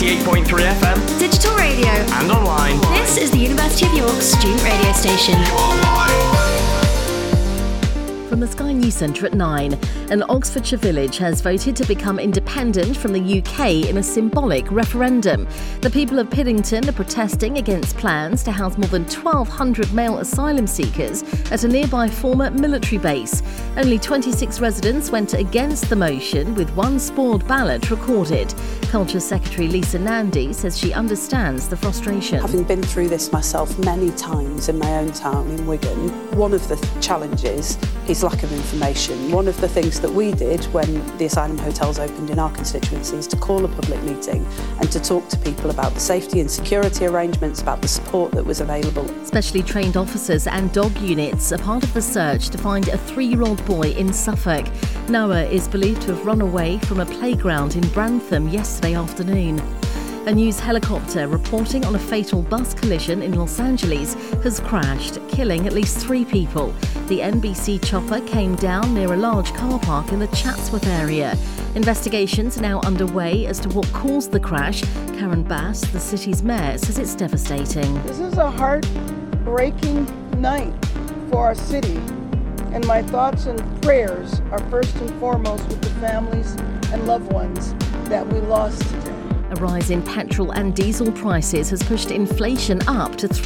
98.3 FM, digital radio, and online. This is the University of York student radio station. From the Sky News Centre at 9, an Oxfordshire village has voted to become independent from the UK in a symbolic referendum. The people of Piddington are protesting against plans to house more than 1,200 male asylum seekers at a nearby former military base. Only 26 residents went against the motion, with one spoiled ballot recorded. Culture Secretary Lisa Nandy says she understands the frustration. Having been through this myself many times in my own town in Wigan, one of the challenges is lack of information. One of the things that we did when the asylum hotels opened in our constituency is to call a public meeting and to talk to people about the safety and security arrangements, about the support that was available. Specially trained officers and dog units are part of the search to find a 3-year-old boy in Suffolk. Noah is believed to have run away from a playground in Brantham yesterday afternoon. A news helicopter reporting on a fatal bus collision in Los Angeles has crashed, killing at least 3 people. The NBC chopper came down near a large car park in the Chatsworth area. Investigations are now underway as to what caused the crash. Karen Bass, the city's mayor, says it's devastating. This is a heartbreaking night for our city, and my thoughts and prayers are first and foremost with the families and loved ones that we lost today. A rise in petrol and diesel prices has pushed inflation up to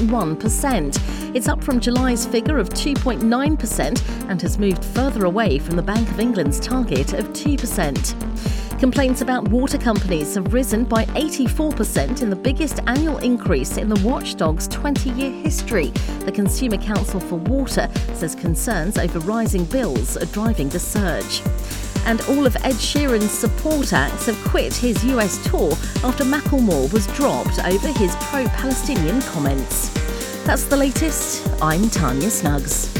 3.1%. It's up from July's figure of 2.9% and has moved further away from the Bank of England's target of 2%. Complaints about water companies have risen by 84% in the biggest annual increase in the watchdog's 20-year history. The Consumer Council for Water says concerns over rising bills are driving the surge. And all of Ed Sheeran's support acts have quit his US tour after Macklemore was dropped over his pro-Palestinian comments. That's the latest. I'm Tanya Snuggs.